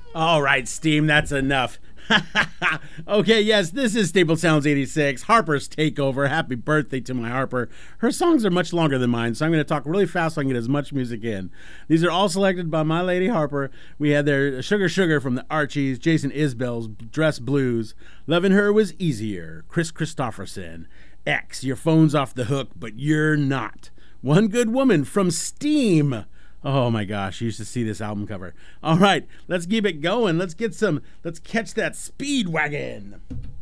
All right, Steam, that's enough. Okay, yes, this is Staple Sounds 86, Harper's Takeover. Happy birthday to my Harper. Her songs are much longer than mine, so I'm going to talk really fast so I can get as much music in. These are all selected by my lady Harper. We had their Sugar Sugar from the Archies, Jason Isbell's Dress Blues, Loving Her Was Easier, Chris Christopherson, X, Your Phone's Off the Hook, But You're Not, One Good Woman from Steam. Oh my gosh, you used to see this album cover. All right, let's keep it going. Let's catch that speed wagon.